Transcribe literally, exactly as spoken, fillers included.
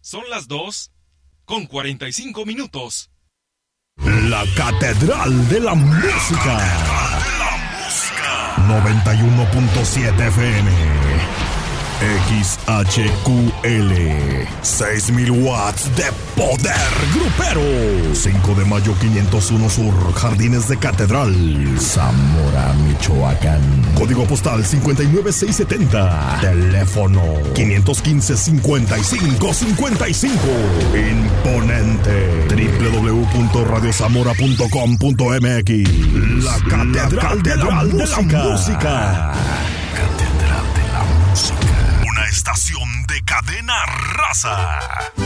Son las dos con cuarenta y cinco minutos. La Catedral de la Música. noventa y uno punto siete F M. X H Q L. seis mil watts de poder grupero. cinco de mayo quinientos uno Sur, Jardines de Catedral, Zamora, Michoacán. Código postal cincuenta y nueve seiscientos setenta. Teléfono quinientos quince, cincuenta y cinco cincuenta y cinco. Imponente. doble u doble u doble u punto radio zamora punto com punto m x. La Catedral, La Catedral de, la, de la Música. Catedral de la Música. Una estación de Cadena Raza.